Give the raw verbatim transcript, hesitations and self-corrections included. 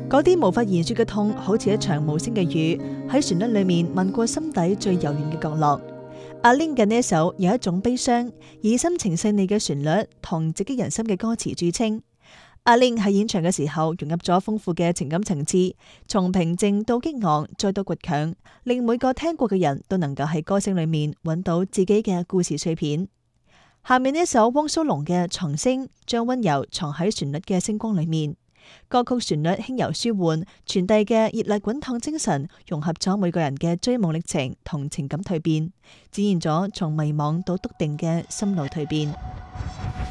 嗰啲無法言說嘅痛，好似一場無聲嘅雨，喺旋律裏面吻過心底最柔軟嘅角落。阿 Ling 嘅呢一首有一種悲傷，以深情細膩嘅旋律同直擊人心嘅歌詞著稱。阿 Ling 喺演唱嘅時候融入咗豐富嘅情感層次，從平靜到激昂，再到倔強，令每個聽過嘅人都能夠喺歌聲裏面揾到自己嘅故事碎片。下面呢一首汪蘇泷嘅《藏星》，將溫柔藏喺旋律嘅星光裏面。歌曲旋律輕柔舒緩，傳遞嘅熱辣滾燙精神，融合咗每個人嘅追夢歷程同情感蛻變，展現咗從迷惘到篤定嘅心路蛻變。